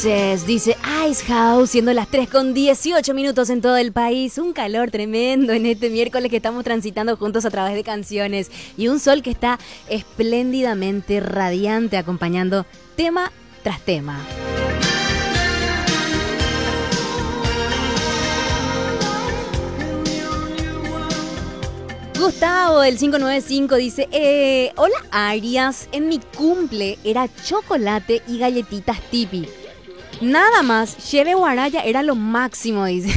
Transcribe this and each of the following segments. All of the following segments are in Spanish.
Dice Ice House, siendo las 3:18 en todo el país. Un calor tremendo en este miércoles que estamos transitando juntos a través de canciones. Y un sol que está espléndidamente radiante, acompañando tema tras tema. Gustavo del 595 dice, hola Arias, en mi cumple era chocolate y galletitas tipi. Nada más, Cheve Guaraya era lo máximo, dice.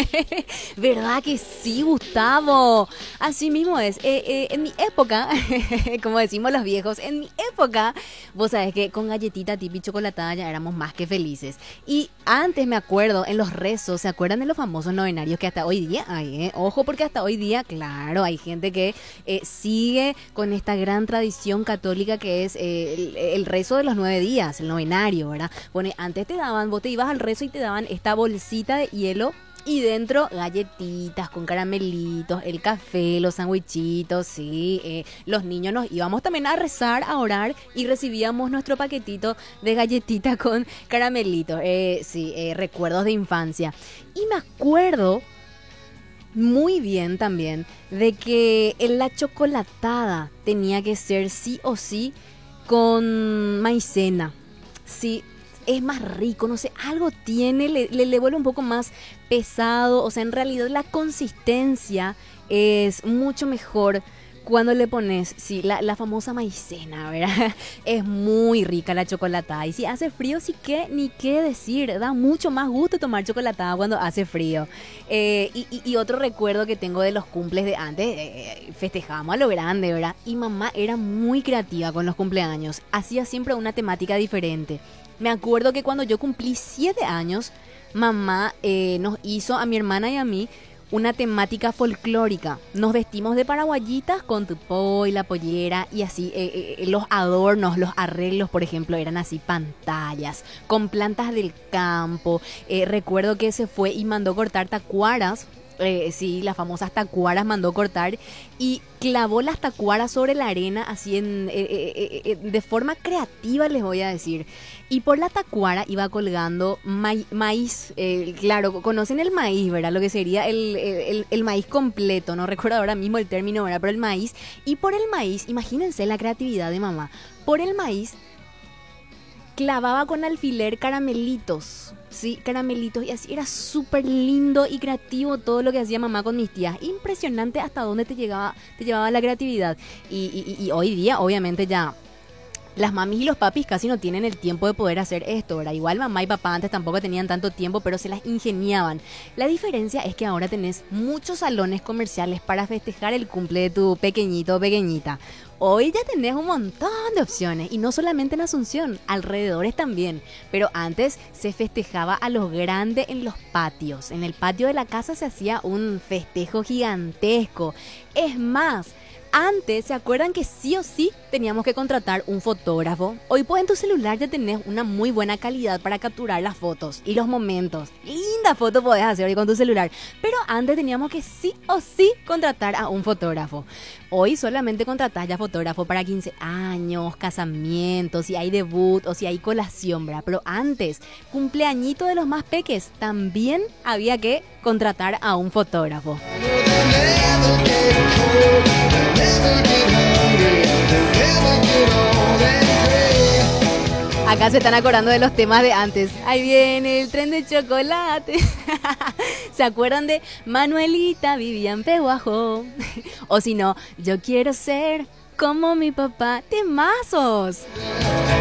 ¿Verdad que sí, Gustavo? Así mismo es. En mi época, como decimos los viejos, en mi época, vos sabés que con galletita tipi chocolatada ya éramos más que felices. Y antes me acuerdo, en los rezos, ¿se acuerdan de los famosos novenarios que hasta hoy día hay? Ojo, porque hasta hoy día, claro, hay gente que sigue con esta gran tradición católica que es el rezo de los 9 días, el novenario, ¿verdad? Bueno, antes te daban, vos te ibas al rezo y te daban esta bolsita de hielo y dentro galletitas con caramelitos, el café, los sandwichitos, sí. Los niños nos íbamos también a rezar, a orar y recibíamos nuestro paquetito de galletita con caramelitos. Recuerdos de infancia. Y me acuerdo muy bien también de que en la chocolatada tenía que ser sí o sí con maicena. Sí. Es más rico, no sé, algo tiene, le vuelve un poco más pesado, o sea, en realidad la consistencia es mucho mejor cuando le pones, sí, la famosa maicena, ¿verdad? Es muy rica la chocolatada y si hace frío, sí que ni qué decir, da mucho más gusto tomar chocolatada cuando hace frío. Y otro recuerdo que tengo de los cumples de antes, festejábamos a lo grande, ¿verdad? Y mamá era muy creativa con los cumpleaños, hacía siempre una temática diferente. Me acuerdo que cuando yo cumplí 7 años, mamá nos hizo a mi hermana y a mí una temática folclórica. Nos vestimos de paraguayitas con tupó y la pollera y así los adornos, los arreglos, por ejemplo, eran así pantallas con plantas del campo. Recuerdo que se fue y mandó cortar tacuaras. Sí, las famosas tacuaras mandó cortar y clavó las tacuaras sobre la arena así de forma creativa, les voy a decir. Y por la tacuara iba colgando maíz, claro, conocen el maíz, ¿verdad? Lo que sería el maíz completo, no recuerdo ahora mismo el término, ¿verdad? Pero el maíz, y por el maíz, imagínense la creatividad de mamá, por el maíz clavaba con alfiler caramelitos. Sí, caramelitos, y así era súper lindo y creativo todo lo que hacía mamá con mis tías. Impresionante hasta dónde te llevaba la creatividad. Y hoy día, obviamente, ya las mamis y los papis casi no tienen el tiempo de poder hacer esto, ¿verdad? Igual mamá y papá antes tampoco tenían tanto tiempo, pero se las ingeniaban. La diferencia es que ahora tenés muchos salones comerciales para festejar el cumple de tu pequeñito o pequeñita. Hoy ya tenés un montón de opciones y no solamente en Asunción, alrededores también. Pero antes se festejaba a lo grande en los patios. En el patio de la casa se hacía un festejo gigantesco. Es más, antes, ¿se acuerdan que sí o sí teníamos que contratar un fotógrafo? Hoy pues en tu celular ya tenés una muy buena calidad para capturar las fotos y los momentos. Linda foto podés hacer hoy con tu celular. Pero antes teníamos que sí o sí contratar a un fotógrafo. Hoy solamente contratás ya fotógrafo para 15 años, casamientos, si hay debut o si hay colación, ¿verdad? Pero antes, cumpleañito de los más peques, también había que contratar a un fotógrafo. Acá se están acordando de los temas de antes. Ahí viene el tren de chocolate. ¿Se acuerdan de Manuelita vivía en Pehuajó? O si no, yo quiero ser como mi papá. ¡Temazos!